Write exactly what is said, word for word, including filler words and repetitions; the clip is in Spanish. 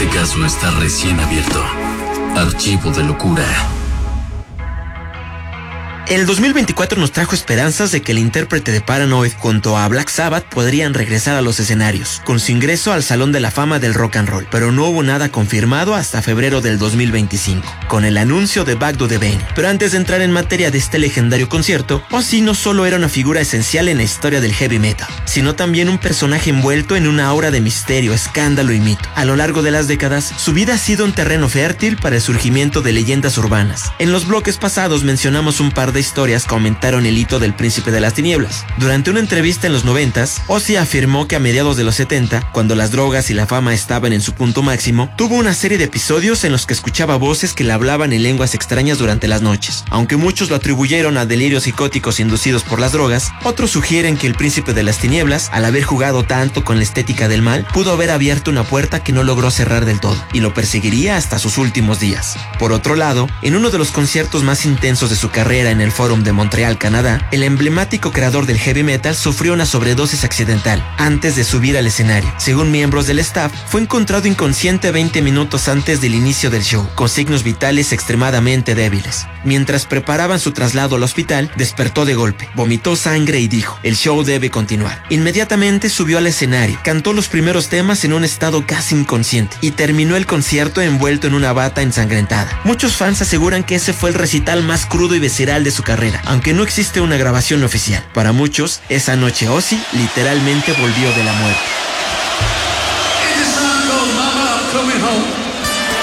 Este caso está recién abierto. Archivo de locura. El dos mil veinticuatro nos trajo esperanzas de que el intérprete de Paranoid junto a Black Sabbath podrían regresar a los escenarios, con su ingreso al Salón de la Fama del Rock and Roll, pero no hubo nada confirmado hasta febrero del dos mil veinticinco, con el anuncio de Back to the Venue. Pero antes de entrar en materia de este legendario concierto, Ozzy no solo era una figura esencial en la historia del heavy metal, sino también un personaje envuelto en una aura de misterio, escándalo y mito. A lo largo de las décadas, su vida ha sido un terreno fértil para el surgimiento de leyendas urbanas. En los bloques pasados mencionamos un par de de historias que aumentaron el hito del Príncipe de las Tinieblas. Durante una entrevista en los noventas, Ozzy afirmó que a mediados de los setenta, cuando las drogas y la fama estaban en su punto máximo, tuvo una serie de episodios en los que escuchaba voces que le hablaban en lenguas extrañas durante las noches. Aunque muchos lo atribuyeron a delirios psicóticos inducidos por las drogas, otros sugieren que el Príncipe de las Tinieblas, al haber jugado tanto con la estética del mal, pudo haber abierto una puerta que no logró cerrar del todo, y lo perseguiría hasta sus últimos días. Por otro lado, en uno de los conciertos más intensos de su carrera en el Fórum de Montreal, Canadá, el emblemático creador del heavy metal sufrió una sobredosis accidental antes de subir al escenario. Según miembros del staff, fue encontrado inconsciente veinte minutos antes del inicio del show, con signos vitales extremadamente débiles. Mientras preparaban su traslado al hospital, despertó de golpe, vomitó sangre y dijo: "El show debe continuar". Inmediatamente subió al escenario, cantó los primeros temas en un estado casi inconsciente y terminó el concierto envuelto en una bata ensangrentada. Muchos fans aseguran que ese fue el recital más crudo y visceral de su carrera, aunque no existe una grabación oficial. Para muchos, esa noche Ozzy literalmente volvió de la muerte.